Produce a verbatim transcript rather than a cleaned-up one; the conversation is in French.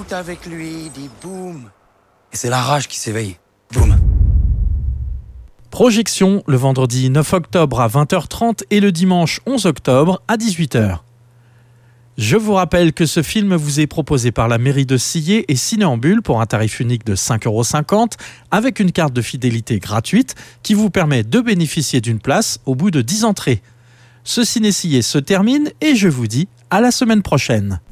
tout avec lui, dit boum. Et c'est la rage qui s'éveille. Boum. Projection le vendredi neuf octobre à vingt heures trente et le dimanche onze octobre à dix-huit heures. Je vous rappelle que ce film vous est proposé par la mairie de Sillé et Cinéambule pour un tarif unique de cinq euros cinquante avec une carte de fidélité gratuite qui vous permet de bénéficier d'une place au bout de dix entrées. Ce Ciné Sillé se termine et je vous dis à la semaine prochaine.